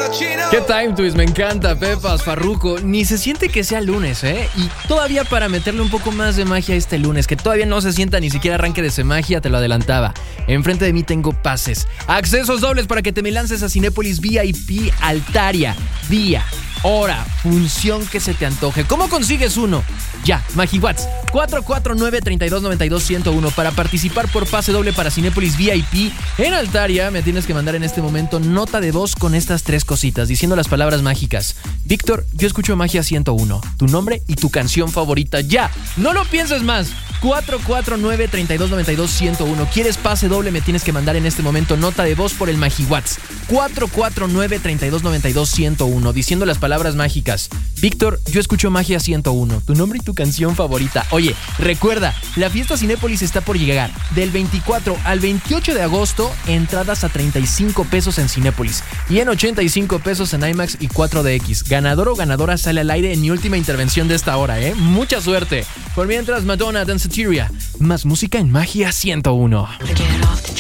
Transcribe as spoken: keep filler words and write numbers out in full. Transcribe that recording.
¿Qué time twist? Me encanta, Pepas, Farruko. Ni se siente que sea lunes, ¿eh? Y todavía para meterle un poco más de magia a este lunes, que todavía no se sienta ni siquiera arranque de ese magia, te lo adelantaba. Enfrente de mí tengo pases, accesos dobles para que te me lances a Cinépolis V I P Altaria. Día, hora, función que se te antoje. ¿Cómo consigues uno? Ya, MagiWatts, cuatro cuatro nueve, tres dos nueve dos, uno cero uno. Para participar por pase doble para Cinépolis V I P en Altaria, me tienes que mandar en este momento nota de voz con estas tres cositas, diciendo las palabras mágicas. Víctor, yo escucho Magia ciento uno. Tu nombre y tu canción favorita. ¡Ya! ¡No lo pienses más! cuatro cuatro nueve, tres dos nueve dos, uno cero uno. ¿Quieres pase doble? Me tienes que mandar en este momento nota de voz por el MagiWatts. cuatro cuatro nueve, tres dos nueve dos, uno cero uno. Diciendo las palabras mágicas. Víctor, yo escucho Magia ciento uno. Tu nombre y tu canción favorita. Oye, recuerda, la fiesta Cinépolis está por llegar. Del veinticuatro al veintiocho de agosto, entradas a treinta y cinco pesos en Cinépolis y en ochenta y cinco pesos en IMAX y cuatro D X. Ganador o ganadora sale al aire en mi última intervención de esta hora, ¿eh? Mucha suerte. Por mientras, Madonna, Danceteria. Más música en Magia ciento uno.